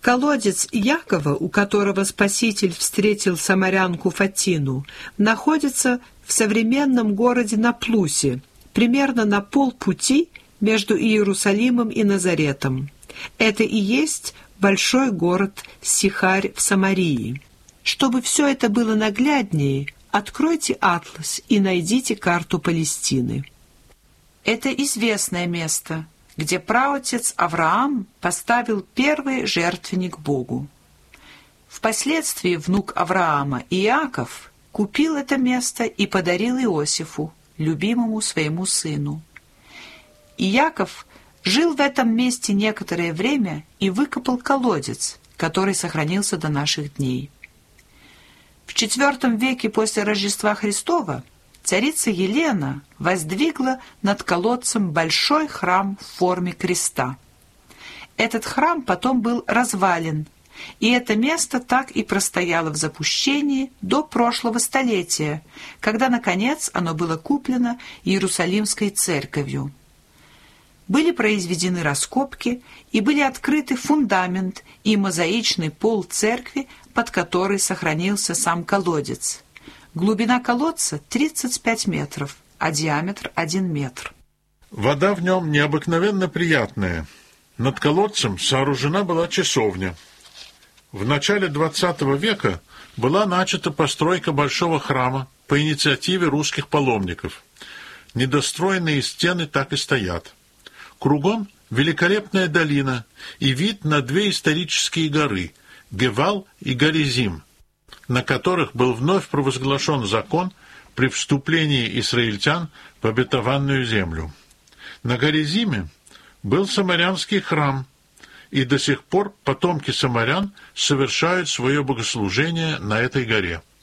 Колодец Якова, у которого Спаситель встретил самарянку Фатину, находится в современном городе Наплусе, примерно на полпути между Иерусалимом и Назаретом. Это и есть большой город Сихарь в Самарии. Чтобы все это было нагляднее, откройте атлас и найдите карту Палестины. Это известное место, где праотец Авраам поставил первый жертвенник Богу. Впоследствии внук Авраама Иаков купил это место и подарил Иосифу, любимому своему сыну. Иаков жил в этом месте некоторое время и выкопал колодец, который сохранился до наших дней. В IV веке после Рождества Христова царица Елена воздвигла над колодцем большой храм в форме креста. Этот храм потом был развален, и это место так и простояло в запущении до прошлого столетия, когда, наконец, оно было куплено Иерусалимской церковью. Были произведены раскопки и были открыты фундамент и мозаичный пол церкви, под которой сохранился сам колодец. Глубина колодца 35 метров, а диаметр 1 метр. Вода в нем необыкновенно приятная. Над колодцем сооружена была часовня. В начале XX века была начата постройка большого храма по инициативе русских паломников. Недостроенные стены так и стоят. Кругом великолепная долина и вид на две исторические горы – Гевал и Горизим, на которых был вновь провозглашен закон при вступлении израильтян в обетованную землю. На Горизиме был самарянский храм, и до сих пор потомки самарян совершают свое богослужение на этой горе.